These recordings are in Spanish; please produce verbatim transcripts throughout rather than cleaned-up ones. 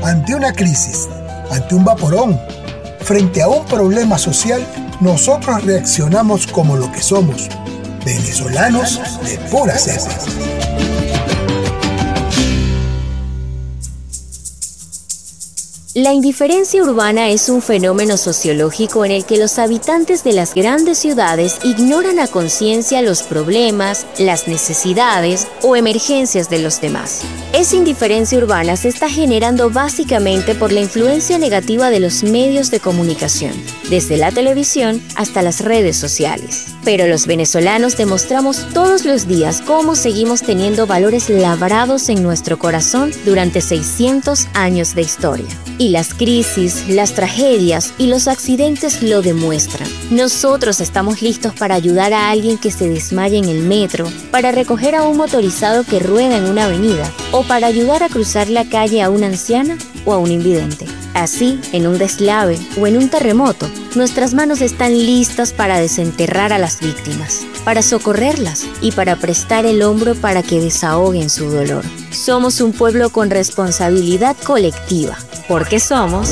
ante una crisis, ante un vaporón, frente a un problema social, nosotros reaccionamos como lo que somos, venezolanos de pura cepa. La indiferencia urbana es un fenómeno sociológico en el que los habitantes de las grandes ciudades ignoran a conciencia los problemas, las necesidades o emergencias de los demás. Esa indiferencia urbana se está generando básicamente por la influencia negativa de los medios de comunicación, desde la televisión hasta las redes sociales. Pero los venezolanos demostramos todos los días cómo seguimos teniendo valores labrados en nuestro corazón durante seiscientos años de historia. Y las crisis, las tragedias y los accidentes lo demuestran. Nosotros estamos listos para ayudar a alguien que se desmaya en el metro, para recoger a un motorizado que rueda en una avenida, o para ayudar a cruzar la calle a una anciana o a un invidente. Así, en un deslave o en un terremoto, nuestras manos están listas para desenterrar a las víctimas, para socorrerlas y para prestar el hombro para que desahoguen su dolor. Somos un pueblo con responsabilidad colectiva, porque somos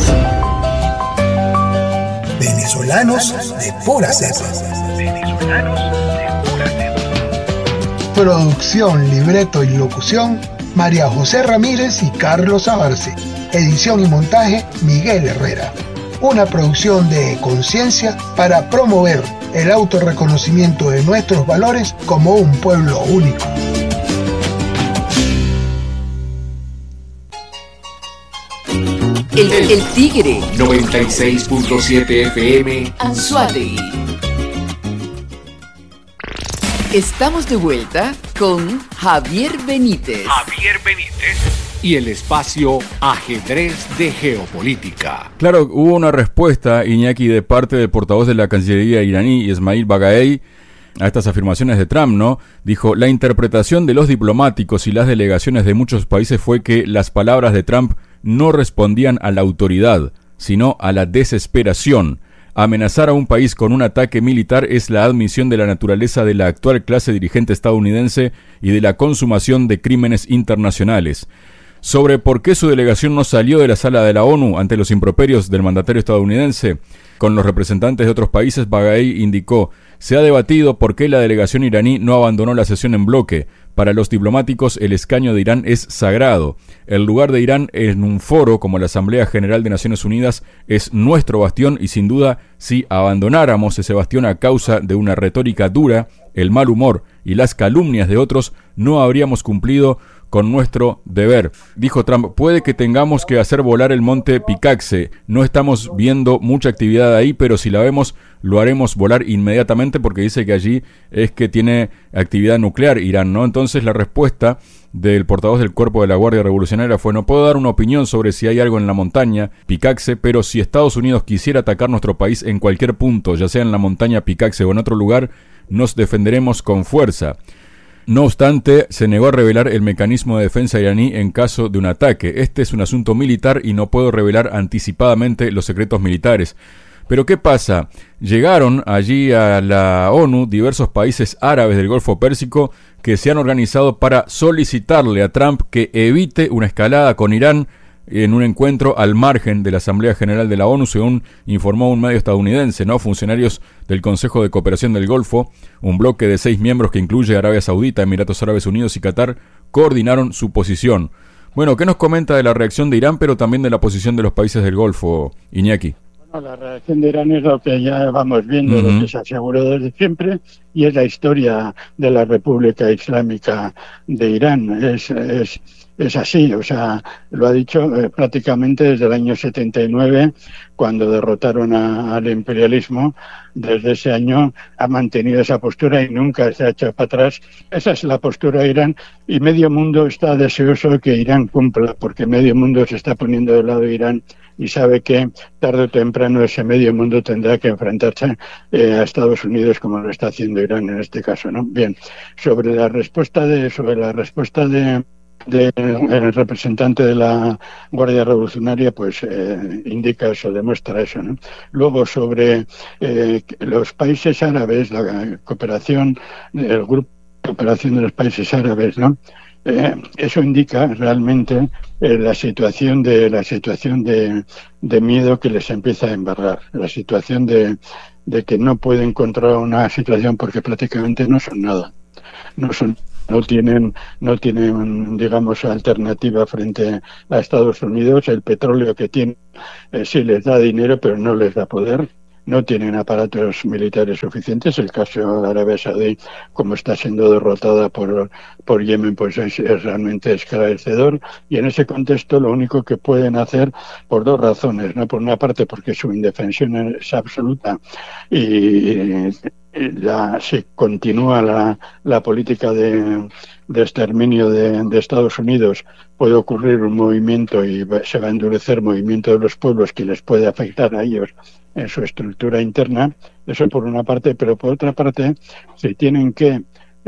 venezolanos de pura cepa. Venezolanos de pura cepa. Producción, libreto y locución, María José Ramírez y Carlos Abarce. Edición y montaje, Miguel Herrera. Una producción de Conciencia para promover el autorreconocimiento de nuestros valores como un pueblo único. El, el Tigre noventa y seis punto siete F M Anzoátegui. Estamos de vuelta con Javier Benítez. Javier Benítez. Y el espacio Ajedrez de Geopolítica. Claro, hubo una respuesta, Iñaki, de parte del portavoz de la Cancillería iraní, Ismail Baqai, a estas afirmaciones de Trump, ¿no? Dijo, la interpretación de los diplomáticos y las delegaciones de muchos países fue que las palabras de Trump no respondían a la autoridad, sino a la desesperación. Amenazar a un país con un ataque militar es la admisión de la naturaleza de la actual clase dirigente estadounidense y de la consumación de crímenes internacionales. Sobre por qué su delegación no salió de la sala de la ONU ante los improperios del mandatario estadounidense, con los representantes de otros países, Baqai indicó, se ha debatido por qué la delegación iraní no abandonó la sesión en bloque. Para los diplomáticos, el escaño de Irán es sagrado. El lugar de Irán en un foro como la Asamblea General de Naciones Unidas es nuestro bastión y sin duda, si abandonáramos ese bastión a causa de una retórica dura, el mal humor y las calumnias de otros, no habríamos cumplido con nuestro deber. Dijo Trump, puede que tengamos que hacer volar el monte Picaxe. No estamos viendo mucha actividad ahí, pero si la vemos, lo haremos volar inmediatamente porque dice que allí es que tiene actividad nuclear Irán, ¿no? Entonces la respuesta del portavoz del Cuerpo de la Guardia Revolucionaria fue, no puedo dar una opinión sobre si hay algo en la montaña Picaxe, pero si Estados Unidos quisiera atacar nuestro país en cualquier punto, ya sea en la montaña Picaxe o en otro lugar, nos defenderemos con fuerza. No obstante, se negó a revelar el mecanismo de defensa iraní en caso de un ataque. Este es un asunto militar y no puedo revelar anticipadamente los secretos militares. Pero ¿qué pasa? Llegaron allí a la ONU diversos países árabes del Golfo Pérsico que se han organizado para solicitarle a Trump que evite una escalada con Irán en un encuentro al margen de la Asamblea General de la ONU, según informó un medio estadounidense, ¿no? Funcionarios del Consejo de Cooperación del Golfo, un bloque de seis miembros que incluye Arabia Saudita, Emiratos Árabes Unidos y Qatar, coordinaron su posición. Bueno, ¿qué nos comenta de la reacción de Irán, pero también de la posición de los países del Golfo, Iñaki? Bueno, la reacción de Irán es lo que ya vamos viendo, uh-huh. lo que se aseguró desde siempre, y es la historia de la República Islámica de Irán. Es... es Es así, o sea, lo ha dicho eh, prácticamente desde el año setenta y nueve, cuando derrotaron a, al imperialismo. Desde ese año ha mantenido esa postura y nunca se ha echado para atrás. Esa es la postura de Irán y medio mundo está deseoso de que Irán cumpla, porque medio mundo se está poniendo del lado de Irán y sabe que tarde o temprano ese medio mundo tendrá que enfrentarse eh, a Estados Unidos, como lo está haciendo Irán en este caso, ¿no? Bien, sobre la respuesta de sobre la respuesta de del de representante de la Guardia Revolucionaria, pues eh, indica eso, demuestra eso, ¿no? Luego, sobre eh, los países árabes, la cooperación, el grupo de cooperación de los países árabes, ¿no? eh, eso indica realmente eh, la situación de la situación de, de miedo que les empieza a embargar, la situación de, de que no pueden encontrar una situación porque prácticamente no son nada, no son no tienen no tienen digamos alternativa frente a Estados Unidos. El petróleo que tienen eh, sí les da dinero, pero no les da poder. No tienen aparatos militares suficientes. El caso de Arabia Saudí, como está siendo derrotada por, por Yemen, pues es, es realmente esclarecedor. Y en ese contexto lo único que pueden hacer, por dos razones, ¿no? Por una parte, porque su indefensión es absoluta y, y la, si continúa la, la política de, de exterminio de, de Estados Unidos, puede ocurrir un movimiento y se va a endurecer el movimiento de los pueblos que les puede afectar a ellos en su estructura interna. Eso por una parte, pero por otra parte, si tienen que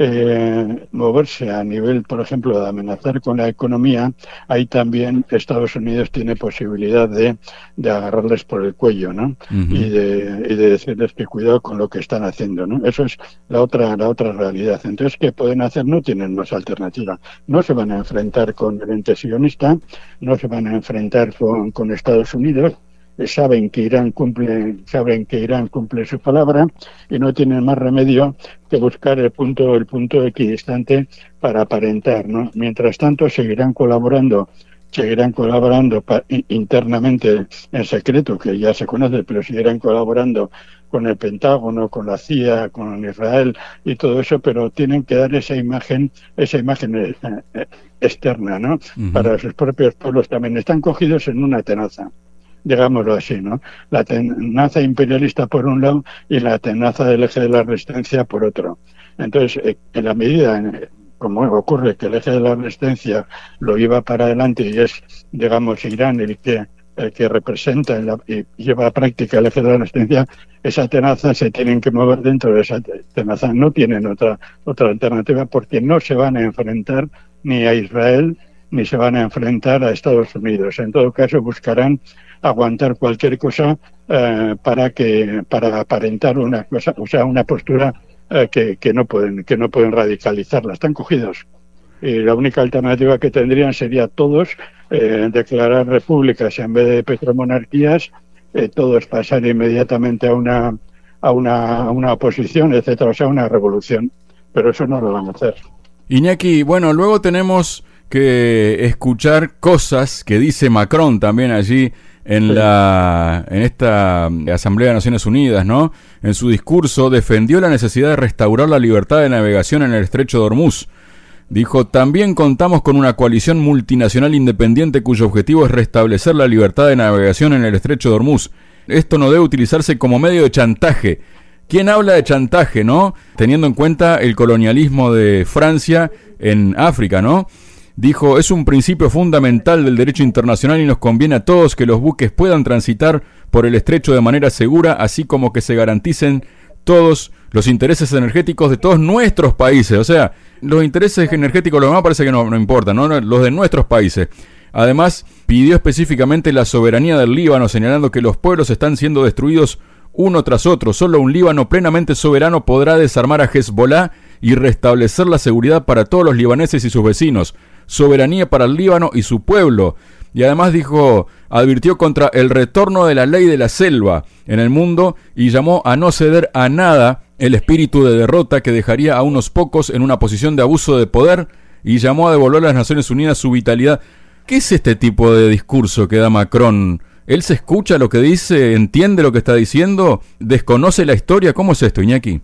eh, moverse a nivel, por ejemplo, de amenazar con la economía, ahí también Estados Unidos tiene posibilidad de, de agarrarles por el cuello, ¿no? Uh-huh. y, de, y de decirles que cuidado con lo que están haciendo, ¿no? Eso es la otra, la otra realidad. Entonces, ¿qué pueden hacer? No tienen más alternativa. No se van a enfrentar con el ente sionista, no se van a enfrentar con, con Estados Unidos. Saben que Irán cumple, saben que Irán cumple su palabra y no tienen más remedio que buscar el punto, el punto equidistante para aparentar, ¿no? Mientras tanto, seguirán colaborando, seguirán colaborando pa, internamente en secreto, que ya se conoce, pero seguirán colaborando con el Pentágono, con la C I A, con Israel y todo eso, pero tienen que dar esa imagen, esa imagen eh, eh, externa, ¿no? Uh-huh. Para sus propios pueblos también. Están cogidos en una tenaza, digámoslo así, ¿no? La tenaza imperialista por un lado y la tenaza del eje de la resistencia por otro. Entonces, eh, en la medida, en, como ocurre que el eje de la resistencia lo lleva para adelante y es, digamos, Irán el que el que representa la, y lleva a práctica el eje de la resistencia, esa tenaza se tienen que mover dentro de esa tenaza. No tienen otra otra alternativa porque no se van a enfrentar ni a Israel ni se van a enfrentar a Estados Unidos. En todo caso, buscarán aguantar cualquier cosa eh, para que para aparentar una cosa, o sea, una postura eh, que, que no pueden que no pueden radicalizarla. Están cogidos. Y la única alternativa que tendrían sería todos eh, declarar repúblicas en vez de petromonarquías, eh, todos pasar inmediatamente a una a una, a una oposición, etcétera, o sea, una revolución. Pero eso no lo van a hacer. Iñaki, bueno, luego tenemos que escuchar cosas que dice Macron también allí en sí. la en esta Asamblea de Naciones Unidas, ¿no? En su discurso defendió la necesidad de restaurar la libertad de navegación en el estrecho de Hormuz. Dijo, también contamos con una coalición multinacional independiente cuyo objetivo es restablecer la libertad de navegación en el estrecho de Hormuz. Esto no debe utilizarse como medio de chantaje. ¿Quién habla de chantaje, no? Teniendo en cuenta el colonialismo de Francia en África, ¿no? Dijo, es un principio fundamental del derecho internacional y nos conviene a todos que los buques puedan transitar por el estrecho de manera segura, así como que se garanticen todos los intereses energéticos de todos nuestros países. O sea, los intereses energéticos, lo demás parece que no, no importa, ¿no? Los de nuestros países. Además, pidió específicamente la soberanía del Líbano, señalando que los pueblos están siendo destruidos uno tras otro. Solo un Líbano plenamente soberano podrá desarmar a Hezbollah y restablecer la seguridad para todos los libaneses y sus vecinos. Soberanía para el Líbano y su pueblo. Y además dijo, advirtió contra el retorno de la ley de la selva en el mundo y llamó a no ceder a nada el espíritu de derrota que dejaría a unos pocos en una posición de abuso de poder y llamó a devolver a las Naciones Unidas su vitalidad. ¿Qué es este tipo de discurso que da Macron? ¿Él se escucha lo que dice? ¿Entiende lo que está diciendo? ¿Desconoce la historia? ¿Cómo es esto, Iñaki?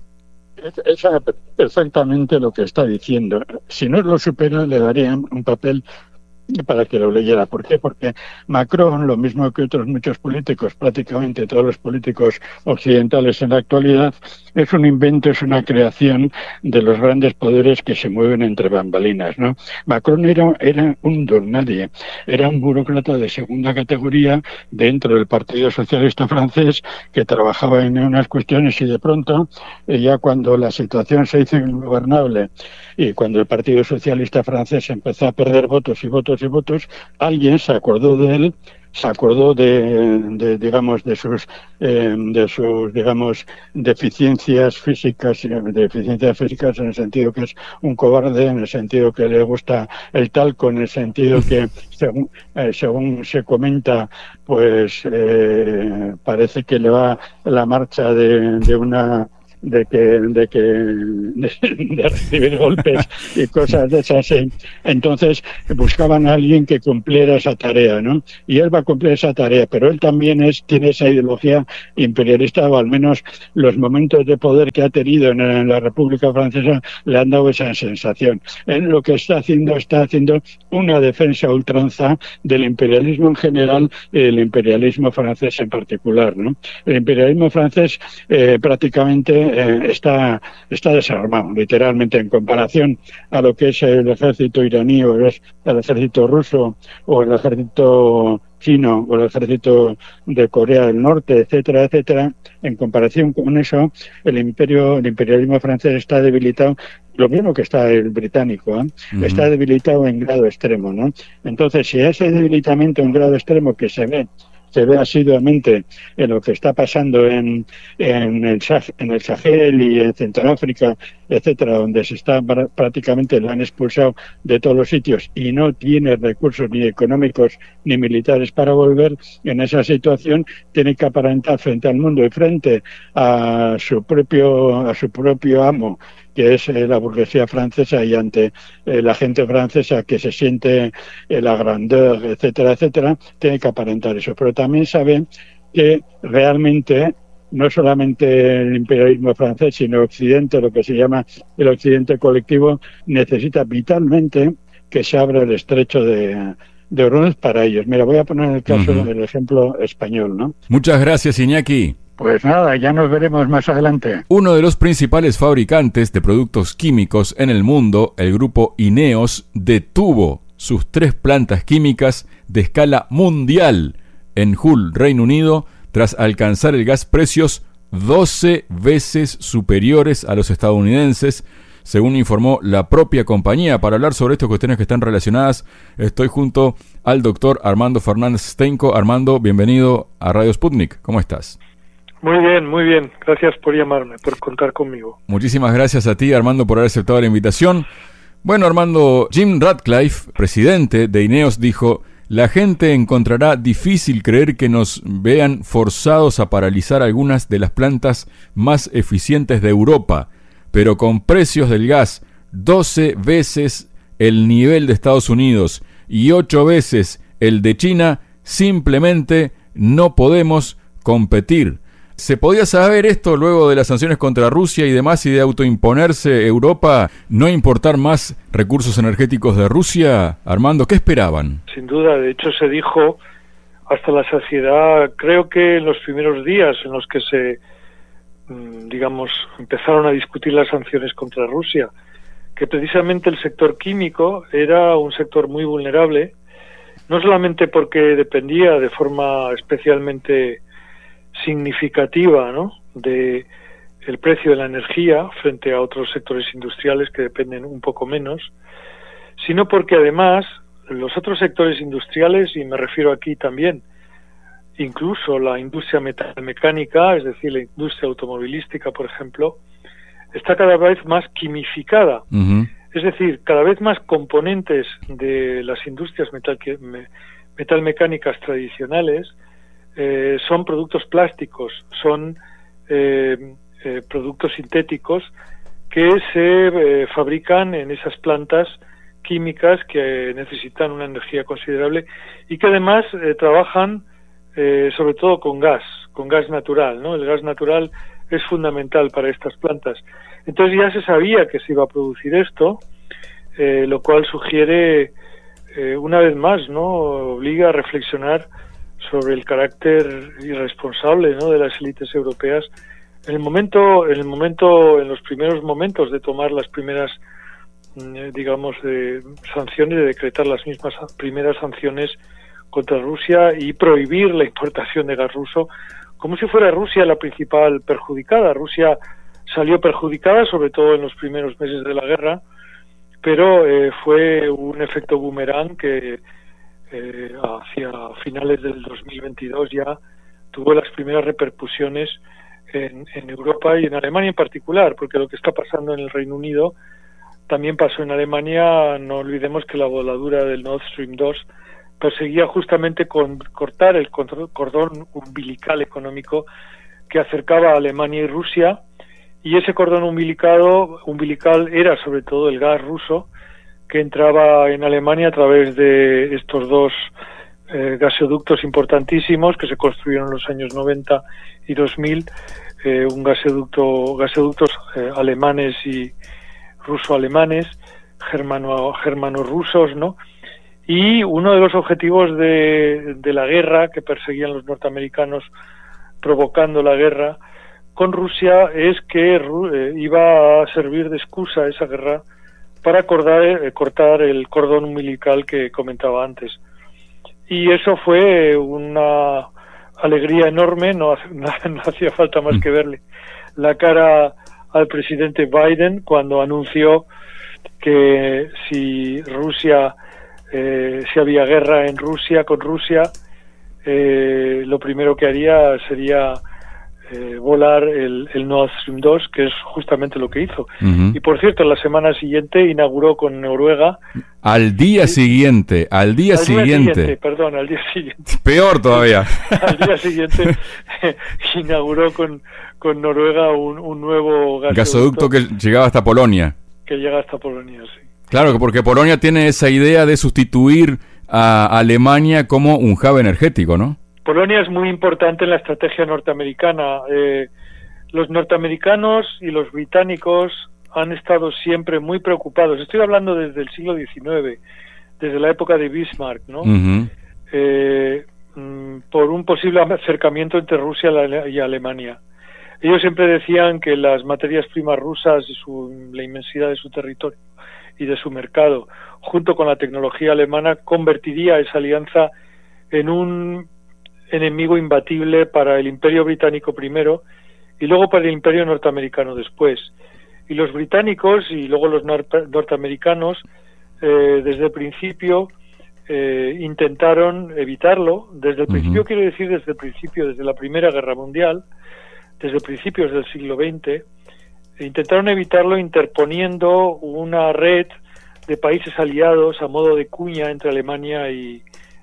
Él sabe perfectamente lo que está diciendo. Si no lo supera, le darían un papel para que lo leyera. ¿Por qué? Porque Macron, lo mismo que otros muchos políticos, prácticamente todos los políticos occidentales en la actualidad, es un invento, es una creación de los grandes poderes que se mueven entre bambalinas, ¿no? Macron era, era un don nadie, era un burócrata de segunda categoría dentro del Partido Socialista francés que trabajaba en unas cuestiones y de pronto, eh, ya cuando la situación se hizo ingobernable y cuando el Partido Socialista francés empezó a perder votos y votos y votos, alguien se acordó de él, se acordó de, de digamos de sus eh, de sus digamos deficiencias físicas, deficiencias físicas en el sentido que es un cobarde, en el sentido que le gusta el talco, en el sentido que según eh, según se comenta, pues eh, parece que le va la marcha de, de una de que de que de, de recibir golpes y cosas de esas. Entonces buscaban a alguien que cumpliera esa tarea, ¿no? Y él va a cumplir esa tarea, pero él también es tiene esa ideología imperialista, o al menos los momentos de poder que ha tenido en, en la República Francesa le han dado esa sensación. Él lo que está haciendo está haciendo una defensa a ultranza del imperialismo en general y del imperialismo francés en particular, ¿no? El imperialismo francés eh, prácticamente Eh, está está desarmado, literalmente, en comparación a lo que es el ejército iraní o el, el ejército ruso o el ejército chino o el ejército de Corea del Norte, etcétera, etcétera. En comparación con eso, el imperio, el imperialismo francés está debilitado, lo mismo que está el británico, ¿eh? Uh-huh. Está debilitado en grado extremo, ¿no? Entonces, si ese debilitamiento en grado extremo que se ve se ve asiduamente en lo que está pasando en, en, el, en el Sahel y en Centroáfrica, etcétera, donde se está prácticamente lo han expulsado de todos los sitios y no tiene recursos ni económicos ni militares para volver, en esa situación tiene que aparentar frente al mundo y frente a su propio a su propio amo, que es eh, la burguesía francesa, y ante eh, la gente francesa que se siente eh, la grandeur, etcétera, etcétera, tiene que aparentar eso. Pero también saben que realmente no solamente el imperialismo francés, sino Occidente, lo que se llama el Occidente colectivo, necesita vitalmente que se abra el estrecho de, de Hormuz para ellos. Mira, voy a poner el caso uh-huh. del ejemplo español, ¿no? Muchas gracias, Iñaki. Pues nada, ya nos veremos más adelante. Uno de los principales fabricantes de productos químicos en el mundo, el grupo INEOS, detuvo sus tres plantas químicas de escala mundial en Hull, Reino Unido, tras alcanzar el gas precios doce veces superiores a los estadounidenses, según informó la propia compañía. Para hablar sobre estas cuestiones que están relacionadas, estoy junto al doctor Armando Fernández Steinko. Armando, bienvenido a Radio Sputnik. ¿Cómo estás? Muy bien, muy bien. Gracias por llamarme, por contar conmigo. Muchísimas gracias a ti, Armando, por haber aceptado la invitación. Bueno, Armando, Jim Ratcliffe, presidente de INEOS, dijo: la gente encontrará difícil creer que nos vean forzados a paralizar algunas de las plantas más eficientes de Europa, pero con precios del gas doce veces el nivel de Estados Unidos y ocho veces el de China, simplemente no podemos competir. ¿Se podía saber esto luego de las sanciones contra Rusia y demás, y de autoimponerse Europa no importar más recursos energéticos de Rusia? Armando, ¿qué esperaban? Sin duda, de hecho se dijo hasta la saciedad, creo que en los primeros días en los que se, digamos, empezaron a discutir las sanciones contra Rusia, que precisamente el sector químico era un sector muy vulnerable, no solamente porque dependía de forma especialmente significativa, ¿no?, de el precio de la energía frente a otros sectores industriales que dependen un poco menos, sino porque además los otros sectores industriales, y me refiero aquí también incluso la industria metalmecánica, es decir, la industria automovilística, por ejemplo, está cada vez más quimificada. Uh-huh. Es decir, cada vez más componentes de las industrias metal, metalmecánicas tradicionales Eh, son productos plásticos, son eh, eh, productos sintéticos que se eh, fabrican en esas plantas químicas que necesitan una energía considerable y que además eh, trabajan eh, sobre todo con gas, con gas natural, ¿no? El gas natural es fundamental para estas plantas. Entonces ya se sabía que se iba a producir esto, eh, lo cual sugiere, eh, una vez más, ¿no?, obliga a reflexionar sobre el carácter irresponsable, ¿no?, de las élites europeas en el momento, en el momento, en los primeros momentos de tomar las primeras, digamos, de sanciones, de decretar las mismas primeras sanciones contra Rusia y prohibir la importación de gas ruso, como si fuera Rusia la principal perjudicada. Rusia salió perjudicada, sobre todo en los primeros meses de la guerra, pero eh, fue un efecto boomerang que eh, hacia finales del dos mil veintidós ya tuvo las primeras repercusiones en, en Europa y en Alemania en particular, porque lo que está pasando en el Reino Unido también pasó en Alemania. No olvidemos que la voladura del Nord Stream dos perseguía justamente con cortar el cordón umbilical económico que acercaba a Alemania y Rusia, y ese cordón umbilicado, umbilical era sobre todo el gas ruso que entraba en Alemania a través de estos dos eh, gasoductos importantísimos que se construyeron en los años noventa y dos mil, eh, un gasoducto, gasoductos eh, alemanes y ruso-alemanes, germano, germano-rusos, ¿no? Y uno de los objetivos de, de la guerra que perseguían los norteamericanos provocando la guerra con Rusia es que eh, iba a servir de excusa esa guerra para acordar, eh, cortar el cordón umbilical que comentaba antes. Y eso fue una alegría enorme, no, no, no hacía falta más que verle la cara al presidente Biden cuando anunció que si Rusia, eh, si había guerra en Rusia con Rusia, eh, lo primero que haría sería eh, volar el, el Nord Stream dos, que es justamente lo que hizo. Uh-huh. Y por cierto, la semana siguiente inauguró con Noruega. Al día sí, siguiente, al día, al siguiente. día siguiente. Perdón, al día siguiente. Peor todavía. Al día siguiente inauguró con, con Noruega un, un nuevo gasoducto gasoducto. que llegaba hasta Polonia. Que llega hasta Polonia, sí. Claro, porque Polonia tiene esa idea de sustituir a Alemania como un hub energético, ¿no? Polonia es muy importante en la estrategia norteamericana. Eh, los norteamericanos y los británicos han estado siempre muy preocupados. Estoy hablando desde el siglo diecinueve, desde la época de Bismarck, ¿no? Uh-huh. Eh, por un posible acercamiento entre Rusia y Alemania. Ellos siempre decían que las materias primas rusas y su, la inmensidad de su territorio y de su mercado, junto con la tecnología alemana, convertiría esa alianza en un enemigo imbatible para el Imperio Británico primero y luego para el Imperio Norteamericano después. Y los británicos y luego los nor- norteamericanos eh, desde el principio eh, intentaron evitarlo. Desde el principio, uh-huh. quiero decir desde el principio, desde la Primera Guerra Mundial, desde principios del siglo veinte, intentaron evitarlo interponiendo una red de países aliados a modo de cuña entre Alemania y,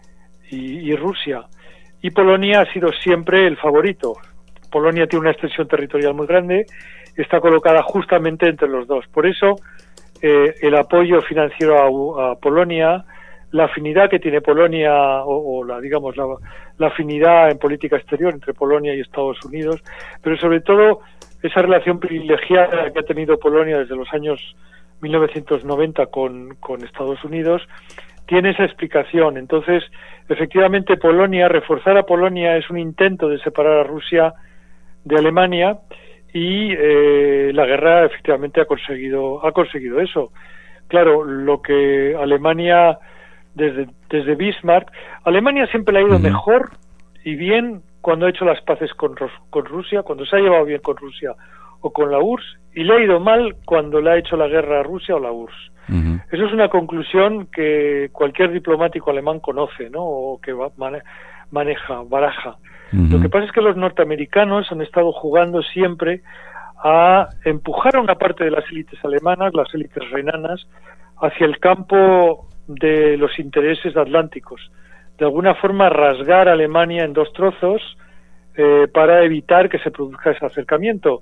y, y Rusia. Y Polonia ha sido siempre el favorito. Polonia tiene una extensión territorial muy grande, está colocada justamente entre los dos. Por eso, eh, el apoyo financiero a, a Polonia, la afinidad que tiene Polonia, o, o la, digamos, la, la afinidad en política exterior entre Polonia y Estados Unidos, pero sobre todo esa relación privilegiada que ha tenido Polonia desde los años mil novecientos noventa con, con Estados Unidos, tiene esa explicación. Entonces, efectivamente, Polonia, reforzar a Polonia es un intento de separar a Rusia de Alemania y eh, la guerra efectivamente ha conseguido, ha conseguido eso. Claro, lo que Alemania, desde, desde Bismarck, Alemania siempre le ha ido uh-huh. mejor y bien cuando ha hecho las paces con, con Rusia, cuando se ha llevado bien con Rusia o con la U R S S, y le ha ido mal cuando le ha hecho la guerra a Rusia o la U R S S. Uh-huh. Eso es una conclusión que cualquier diplomático alemán conoce, ¿no? O que va, mane, maneja, baraja. Uh-huh. Lo que pasa es que los norteamericanos han estado jugando siempre a empujar a una parte de las élites alemanas, las élites renanas, hacia el campo de los intereses atlánticos. De alguna forma rasgar a Alemania en dos trozos eh, para evitar que se produzca ese acercamiento.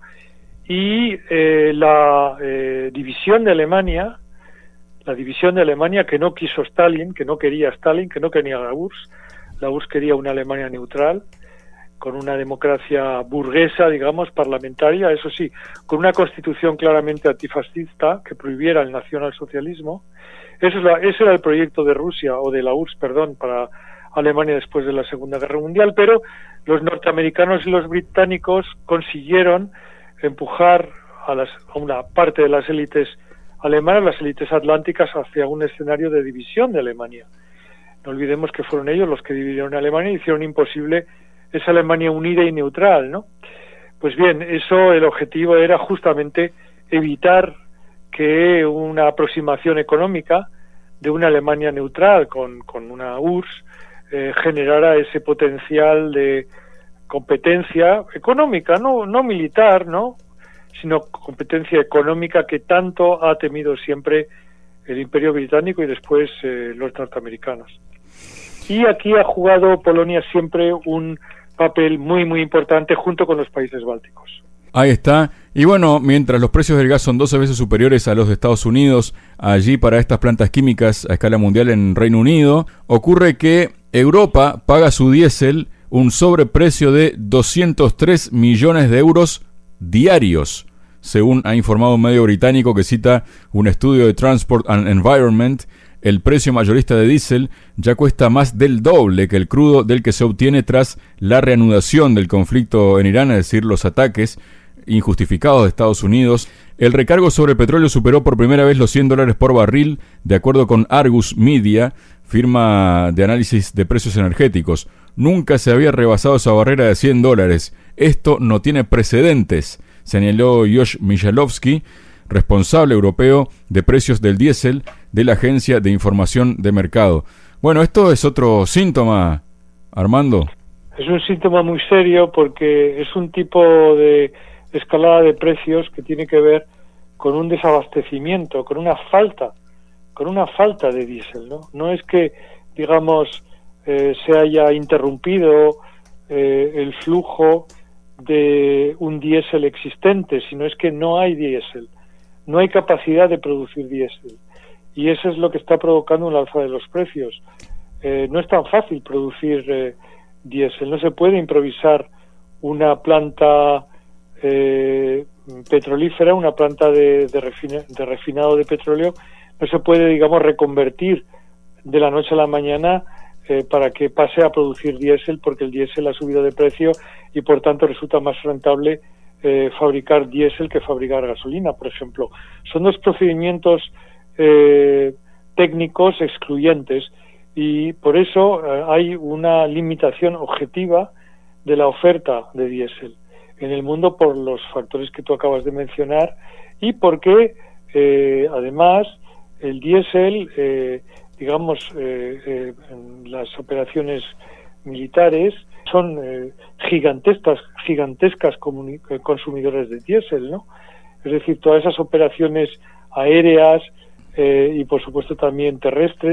Y eh, la eh, división de Alemania, la división de Alemania que no quiso Stalin, que no quería Stalin, que no quería la U R S S, la U R S S quería una Alemania neutral, con una democracia burguesa, digamos, parlamentaria, eso sí, con una constitución claramente antifascista que prohibiera el nacionalsocialismo. Eso es la, ese era el proyecto de Rusia, o de la U R S S, perdón, para Alemania después de la Segunda Guerra Mundial, pero los norteamericanos y los británicos consiguieron empujar a, las, a una parte de las élites alemanas, las élites atlánticas, hacia un escenario de división de Alemania. No olvidemos que fueron ellos los que dividieron a Alemania y hicieron imposible esa Alemania unida y neutral, ¿no? Pues bien, eso, el objetivo era justamente evitar que una aproximación económica de una Alemania neutral con, con una U R S S eh, generara ese potencial de competencia económica, no, no militar, ¿no?, sino competencia económica que tanto ha temido siempre el Imperio Británico y después eh, los norteamericanos. Y aquí ha jugado Polonia siempre un papel muy, muy importante junto con los países bálticos. Ahí está. Y bueno, mientras los precios del gas son doce veces superiores a los de Estados Unidos, allí para estas plantas químicas a escala mundial en Reino Unido, ocurre que Europa paga su diésel un sobreprecio de doscientos tres millones de euros diarios, según ha informado un medio británico que cita un estudio de Transport and Environment. El precio mayorista de diésel ya cuesta más del doble que el crudo del que se obtiene tras la reanudación del conflicto en Irán, es decir, los ataques injustificados de Estados Unidos. El recargo sobre el petróleo superó por primera vez los cien dólares por barril, de acuerdo con Argus Media, firma de análisis de precios energéticos. Nunca se había rebasado esa barrera de cien dólares. Esto no tiene precedentes, señaló Josh Mijalowski, responsable europeo de precios del diésel de la Agencia de Información de Mercado. Bueno, esto es otro síntoma, Armando. Es un síntoma muy serio porque es un tipo de escalada de precios que tiene que ver con un desabastecimiento, con una falta, con una falta de diésel, ¿no? No es que, digamos, eh, se haya interrumpido eh, el flujo de un diésel existente, sino es que no hay diésel. No hay capacidad de producir diésel y eso es lo que está provocando un alza de los precios. Eh, no es tan fácil producir eh, diésel, no se puede improvisar una planta eh, petrolífera, una planta de, de, refina, de refinado de petróleo, no se puede, digamos, reconvertir de la noche a la mañana eh, para que pase a producir diésel, porque el diésel ha subido de precio y por tanto resulta más rentable Eh, fabricar diésel que fabricar gasolina, por ejemplo. Son dos procedimientos eh, técnicos excluyentes y por eso eh, hay una limitación objetiva de la oferta de diésel en el mundo por los factores que tú acabas de mencionar y porque eh, además el diésel, eh, digamos, eh, eh, en las operaciones militares son eh, gigantescas, gigantescas consumidores de diésel, ¿no? Es decir, todas esas operaciones aéreas eh, y por supuesto también terrestres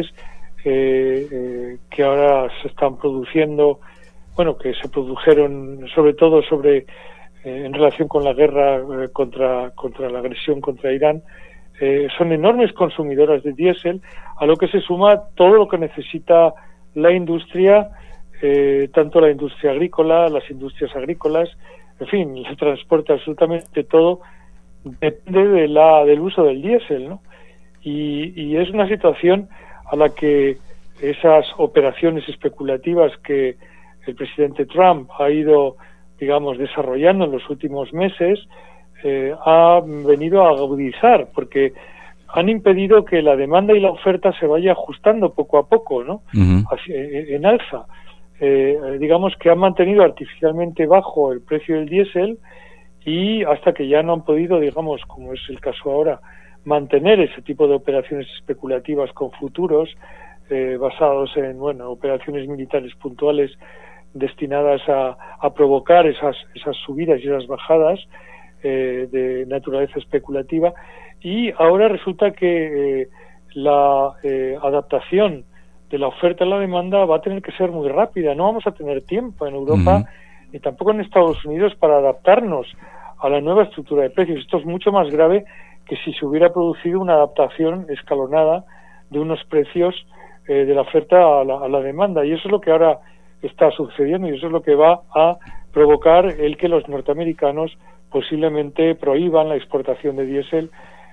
eh, eh, que ahora se están produciendo, bueno, que se produjeron sobre todo sobre eh, en relación con la guerra eh, contra contra la agresión contra Irán, eh, son enormes consumidoras de diésel, a lo que se suma todo lo que necesita la industria. Eh, tanto la industria agrícola, las industrias agrícolas, en fin, el transporte, absolutamente todo depende de la del uso del diésel, ¿no? Y, y es una situación a la que esas operaciones especulativas que el presidente Trump ha ido, digamos, desarrollando en los últimos meses, eh, ha venido a agudizar, porque han impedido que la demanda y la oferta se vaya ajustando poco a poco, ¿no? Uh-huh. Así, en alza. Eh, digamos que han mantenido artificialmente bajo el precio del diésel y hasta que ya no han podido, digamos, como es el caso ahora, mantener ese tipo de operaciones especulativas con futuros eh, basados en, bueno, operaciones militares puntuales destinadas a, a provocar esas, esas subidas y esas bajadas eh, de naturaleza especulativa, y ahora resulta que eh, la eh, adaptación de la oferta a la demanda va a tener que ser muy rápida. No vamos a tener tiempo en Europa uh-huh. ni tampoco en Estados Unidos para adaptarnos a la nueva estructura de precios. Esto es mucho más grave que si se hubiera producido una adaptación escalonada de unos precios eh, de la oferta a la, a la demanda, y eso es lo que ahora está sucediendo y eso es lo que va a provocar el que los norteamericanos posiblemente prohíban la exportación de diésel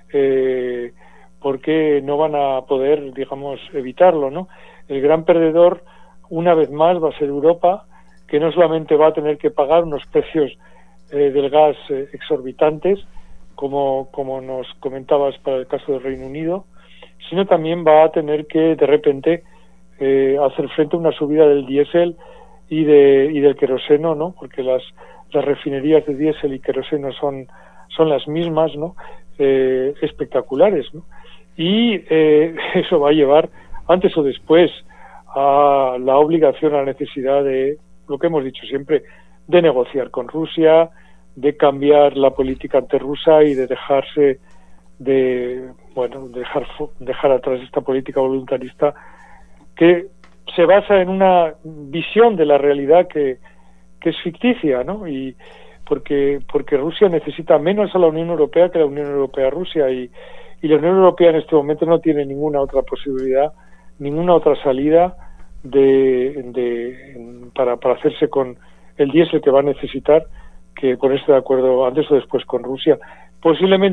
eh, porque no van a poder, digamos, evitarlo, ¿no? El gran perdedor, una vez más, va a ser Europa, que no solamente va a tener que pagar unos precios eh, del gas eh, exorbitantes, como, como nos comentabas para el caso del Reino Unido, sino también va a tener que, de repente, eh, hacer frente a una subida del diésel y, de, y del queroseno, ¿no? Porque las, las refinerías de diésel y queroseno son, son las mismas, ¿no? Eh, espectaculares, ¿no? y eh, eso va a llevar antes o después a la obligación, a la necesidad de, lo que hemos dicho siempre, de negociar con Rusia, de cambiar la política antirrusa y de dejarse de, bueno, dejar dejar atrás esta política voluntarista que se basa en una visión de la realidad que, que es ficticia, ¿no? Y porque porque Rusia necesita menos a la Unión Europea que la Unión Europea a Rusia, y, y la Unión Europea en este momento no tiene ninguna otra posibilidad, ninguna otra salida de, de para, para hacerse con el diésel que va a necesitar que ponerse de acuerdo antes o después con Rusia. Posiblemente